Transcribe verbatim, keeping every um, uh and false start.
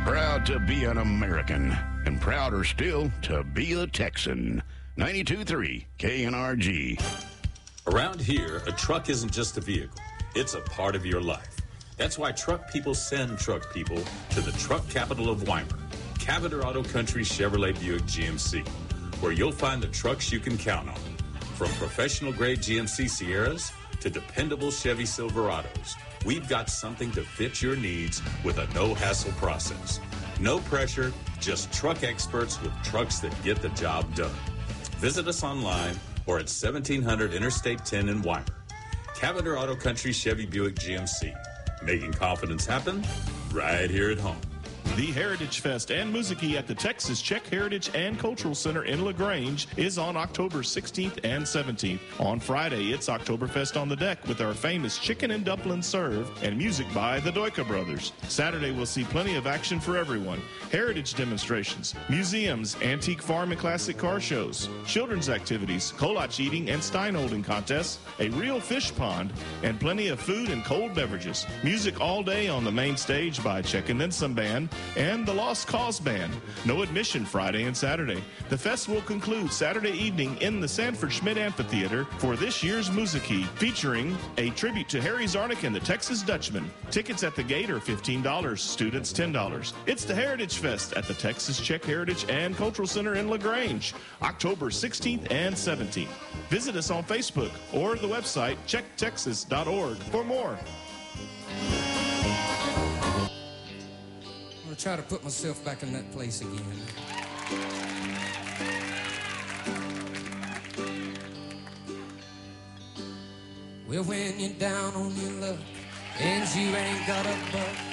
Proud to be an American, and prouder still to be a Texan. ninety-two point three K N R G. Around here, a truck isn't just a vehicle. It's a part of your life. That's why truck people send truck people to the truck capital of Weimar, Cavender Auto Country Chevrolet Buick G M C, where you'll find the trucks you can count on. From professional-grade G M C Sierras to dependable Chevy Silverados, we've got something to fit your needs with a no-hassle process. No pressure, just truck experts with trucks that get the job done. Visit us online or at seventeen hundred Interstate ten in Weimar. Cavender Auto Country Chevy Buick G M C. Making confidence happen right here at home. The Heritage Fest and Musiki at the Texas Czech Heritage and Cultural Center in LaGrange is on October sixteenth and seventeenth. On Friday, it's Oktoberfest on the deck with our famous chicken and dumpling serve and music by the Doika Brothers. Saturday, we'll see plenty of action for everyone. Heritage demonstrations, museums, antique farm and classic car shows, children's activities, kolache eating and stein holding contests, a real fish pond, and plenty of food and cold beverages. Music all day on the main stage by Czech and Then Some Band and the Lost Cause Band. No admission Friday and Saturday. The fest will conclude Saturday evening in the Sanford Schmidt Amphitheater for this year's Musiki, featuring a tribute to Harry Zarnick and the Texas Dutchman. Tickets at the gate are fifteen dollars, students ten dollars. It's the Heritage Fest at the Texas Czech Heritage and Cultural Center in LaGrange, October sixteenth and seventeenth. Visit us on Facebook or the website czech texas dot org for more. I'm going to try to put myself back in that place again. Well, when you're down on your luck and you ain't got a buck,